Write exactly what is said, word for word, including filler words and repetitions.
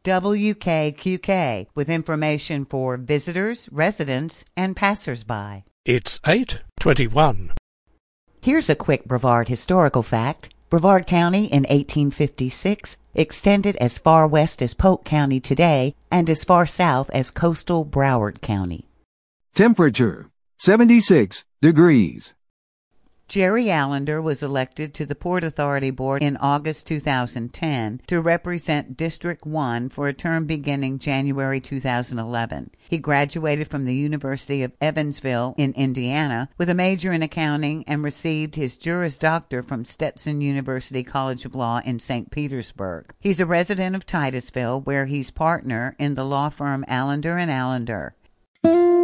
W K Q K with information for visitors, residents, and passersby. It's eight twenty-one. Here's a quick Brevard historical fact. Brevard County in eighteen fifty-six extended as far west as Polk County today and as far south as coastal Broward County. Temperature, seventy-six degrees. Jerry Allender was elected to the Port Authority Board in August two thousand ten to represent District one for a term beginning January two thousand eleven. He graduated from the University of Evansville in Indiana with a major in accounting and received his Juris Doctor from Stetson University College of Law in Saint Petersburg. He's a resident of Titusville, where he's partner in the law firm Allender and Allender.